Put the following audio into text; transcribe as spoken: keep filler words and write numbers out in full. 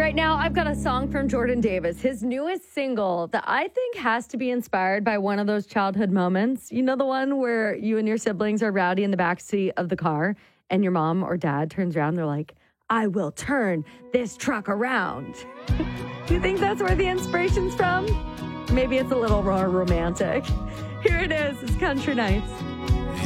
Right now, I've got a song from Jordan Davis, his newest single that I think has to be inspired by one of those childhood moments. You know, the one where you and your siblings are rowdy in the backseat of the car and your mom or dad turns around, they're like, I will turn this truck around. Do you think that's where the inspiration's from? Maybe it's a little more romantic. Here it is. It's Country Nights.